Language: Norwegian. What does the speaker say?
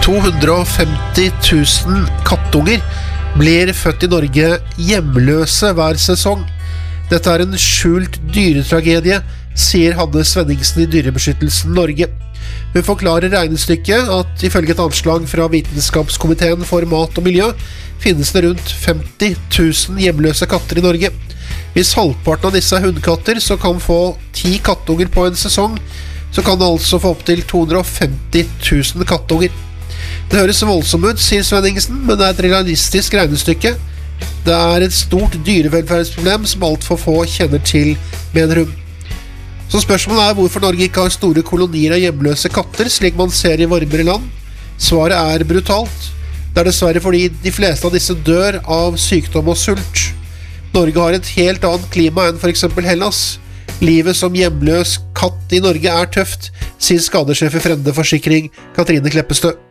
250 000 kattunger blir født i Norge hjemløse hver sesong. Dette er en skjult dyretragedie, sier Hanne Svenningsen i Dyrebeskyttelsen Norge. Hun forklarer regnestykket at ifølge et anslag fra Vitenskapskomiteen for mat og miljø finnes det rundt 50 000 hjemløse katter i Norge. Hvis halvparten av disse er hundkatter som kan få 10 kattunger på en sesong, så kan det altså få opp til 250 000 kattunger. Det høres voldsomt ut, sier Svenningsen, men det er et realistisk regnestykke. Det er et stort dyrevelferdsproblem som alt for få kjenner til, mener hun. Så spørsmålet er hvorfor Norge ikke har store kolonier av hjemløse katter, slik man ser i varmere land. Svaret er brutalt. Det er dessverre fordi de fleste av disse dør av sykdom og sult. Norge har et helt annet klima enn for eksempel Hellas. Livet som hjemløs katt i Norge er tøft, sier skadesjef i Frende Forsikring, Katrine Kleppestø.